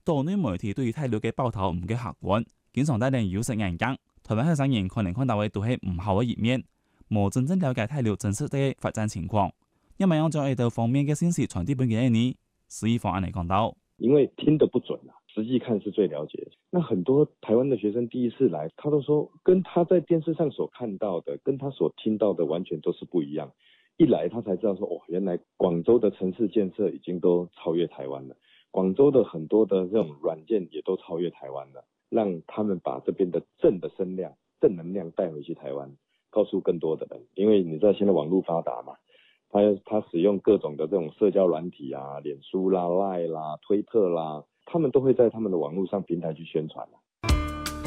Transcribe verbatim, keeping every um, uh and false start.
島內媒體對於大陸嘅報道唔嘅客觀，經常帶嚟有色眼鏡。台灣學生人可能看到嘅都係唔好嘅一面，冇真正了解大陸真實嘅發展情況。因為要將呢度方面嘅信息傳遞俾佢哋呢，施一方案嚟講到， 因為聽得不準啊，實際看是最了解。那很多台灣的學生第一次來，他都說跟他在電視上所看到的，跟他所聽到的完全都是不一樣。一來他才知道說，哦，原來廣州的城市建設已經都超越台灣了，廣州的很多的這種軟件也都超越台灣了，讓他們把這邊的正的聲量、正能量帶回去台灣，告訴更多的人。因為你知道現在網絡發達嘛，他他使用各種的這種社交軟體啊，臉書啦、Line 啦、推特啦，他們都會在他們的網絡上平台去宣傳。